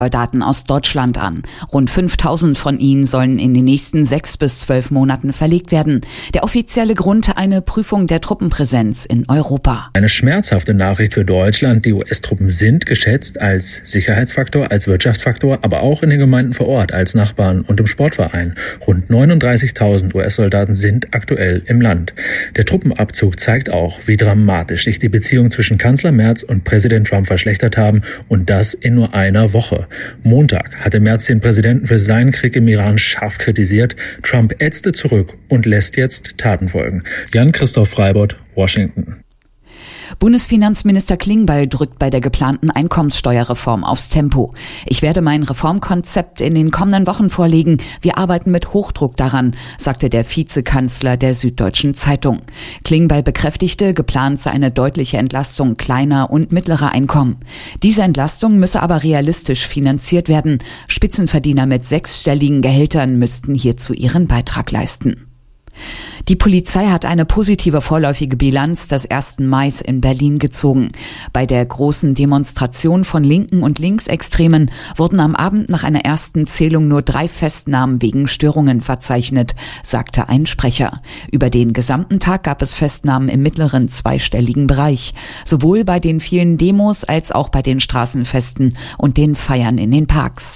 Soldaten aus Deutschland an. Rund 5.000 von ihnen sollen in den nächsten 6 bis 12 Monaten verlegt werden. Der offizielle Grund: eine Prüfung der Truppenpräsenz in Europa. Eine schmerzhafte Nachricht für Deutschland. Die US-Truppen sind geschätzt als Sicherheitsfaktor, als Wirtschaftsfaktor, aber auch in den Gemeinden vor Ort, als Nachbarn und im Sportverein. Rund 39.000 US-Soldaten sind aktuell im Land. Der Truppenabzug zeigt auch, wie dramatisch sich die Beziehungen zwischen Kanzler Merz und Präsident Trump verschlechtert haben, und das in nur einer Woche. Montag hatte Merz den Präsidenten für seinen Krieg im Iran scharf kritisiert. Trump ätzte zurück und lässt jetzt Taten folgen. Jan-Christoph Freibott, Washington. Bundesfinanzminister Klingbeil drückt bei der geplanten Einkommenssteuerreform aufs Tempo. Ich werde mein Reformkonzept in den kommenden Wochen vorlegen. Wir arbeiten mit Hochdruck daran, sagte der Vizekanzler der Süddeutschen Zeitung. Klingbeil bekräftigte, geplant sei eine deutliche Entlastung kleiner und mittlerer Einkommen. Diese Entlastung müsse aber realistisch finanziert werden. Spitzenverdiener mit 6-stelligen Gehältern müssten hierzu ihren Beitrag leisten. Die Polizei hat eine positive vorläufige Bilanz des 1. Mai in Berlin gezogen. Bei der großen Demonstration von Linken und Linksextremen wurden am Abend nach einer ersten Zählung nur 3 Festnahmen wegen Störungen verzeichnet, sagte ein Sprecher. Über den gesamten Tag gab es Festnahmen im mittleren zweistelligen Bereich, sowohl bei den vielen Demos als auch bei den Straßenfesten und den Feiern in den Parks.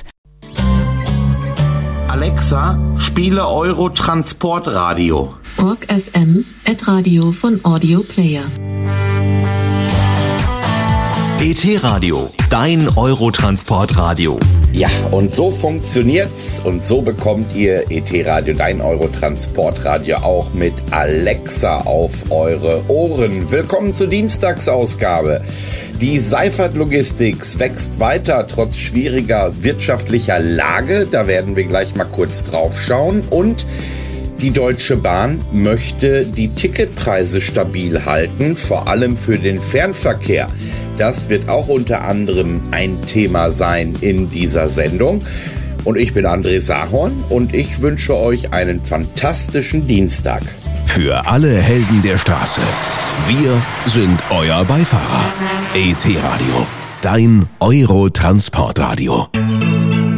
Alexa, spiele Eurotransportradio. Rock FM, Radio von Audio Player. ET-Radio, dein Eurotransportradio. Ja, und so funktioniert's und so bekommt ihr ET-Radio, dein Eurotransportradio, auch mit Alexa auf eure Ohren. Willkommen zur Dienstagsausgabe. Die Seifert Logistics wächst weiter trotz schwieriger wirtschaftlicher Lage. Da werden wir gleich mal kurz drauf schauen. Und die Deutsche Bahn möchte die Ticketpreise stabil halten, vor allem für den Fernverkehr. Das wird auch unter anderem ein Thema sein in dieser Sendung. Und ich bin André Sahorn und ich wünsche euch einen fantastischen Dienstag. Für alle Helden der Straße, wir sind euer Beifahrer. ET-Radio, dein Eurotransportradio.